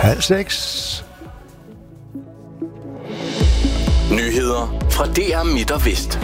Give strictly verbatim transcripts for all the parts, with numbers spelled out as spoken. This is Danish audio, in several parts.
halv seks. Nyheder fra D R Midt og Vest.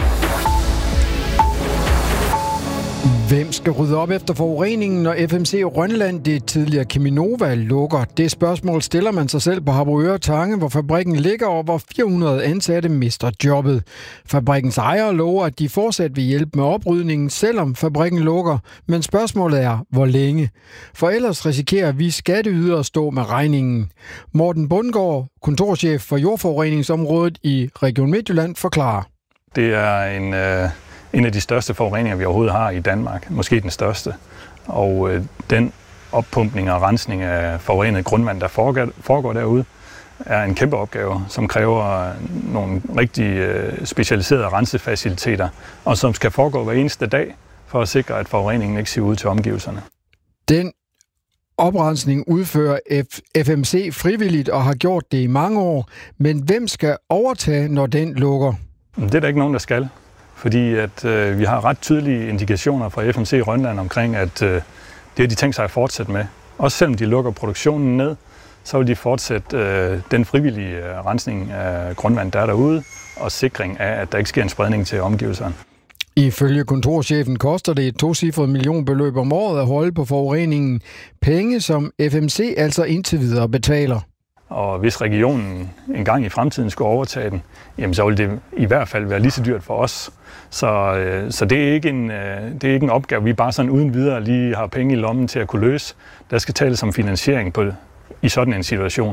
Hvem skal rydde op efter forureningen, når F M C Rønland, det tidligere Cheminova, lukker? Det spørgsmål stiller man sig selv på Harboøre Tange, hvor fabrikken ligger, og hvor fire hundrede ansatte mister jobbet. Fabrikkens ejere lover, at de fortsat vil hjælpe med oprydningen, selvom fabrikken lukker. Men spørgsmålet er, hvor længe? For ellers risikerer vi skatteydere at stå med regningen. Morten Bundgaard, kontorchef for jordforureningsområdet i Region Midtjylland, forklarer. Det er en... Øh En af de største forureninger, vi overhovedet har i Danmark. Måske den største. Og øh, den oppumpning og rensning af forurenet grundvand, der foregår, foregår derude, er en kæmpe opgave, som kræver nogle rigtig øh, specialiserede rensefaciliteter, og som skal foregå hver eneste dag, for at sikre, at forureningen ikke siver ud til omgivelserne. Den oprensning udfører F M C frivilligt og har gjort det i mange år. Men hvem skal overtage, når den lukker? Det er der ikke nogen, der skal. Fordi at øh, vi har ret tydelige indikationer fra F M C Rønland omkring, at øh, det har de tænkt sig at fortsætte med. Også selvom de lukker produktionen ned, så vil de fortsætte øh, den frivillige øh, rensning af grundvand, der er derude, og sikring af, at der ikke sker en spredning til omgivelserne. Ifølge kontorchefen koster det et tocifret millionbeløb om året at holde på forureningen. Penge, som F M C altså indtil videre betaler. Og hvis regionen engang i fremtiden skulle overtage den, jamen så vil det i hvert fald være lige så dyrt for os. Så, så det, er ikke en, det er ikke en opgave, vi bare sådan uden videre lige har penge i lommen til at kunne løse. Der skal tales om finansiering på, i sådan en situation.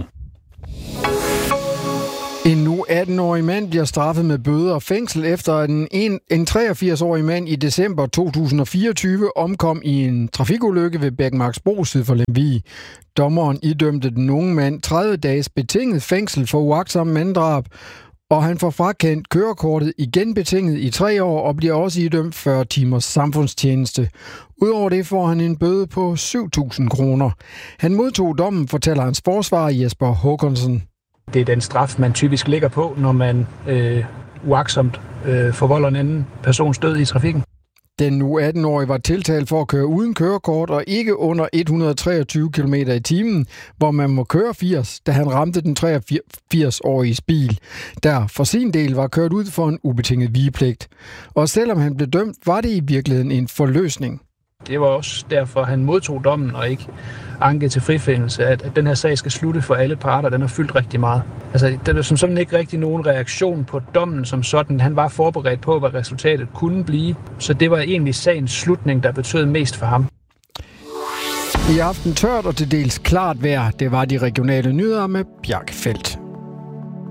En nu atten-årig mand bliver straffet med bøder og fængsel efter at en, en treogfirs-årig mand i december to tusind og fireogtyve omkom i en trafikulykke ved Bækmarksbro syd for Lemvig. Dommeren idømte den unge mand tredive dages betinget fængsel for uagtsomt manddrab, og han får frakendt kørekortet igen betinget i tre år og bliver også idømt fyrre timers samfundstjeneste. Udover det får han en bøde på syv tusind kroner. Han modtog dommen, fortæller hans forsvarer Jesper Håkonsen. Det er den straf, man typisk ligger på, når man øh, uagtsomt øh, forvolder en anden persons død i trafikken. Den nu atten-årige var tiltalt for at køre uden kørekort og ikke under et hundrede og treogtyve kilometer i timen, hvor man må køre firs, da han ramte den treogfirs-årige bil, der for sin del var kørt ud for en ubetinget vigepligt. Og selvom han blev dømt, var det i virkeligheden en forløsning. Det var også derfor, han modtog dommen og ikke anke til frifindelse, at, at den her sag skal slutte for alle parter. Den har fyldt rigtig meget. Altså, der er som sådan ikke rigtig nogen reaktion på dommen som sådan. Han var forberedt på, hvad resultatet kunne blive. Så det var egentlig sagens slutning, der betød mest for ham. I aften tørt og til dels klart vejr. Det var de regionale nyheder med Bjarke Feldt.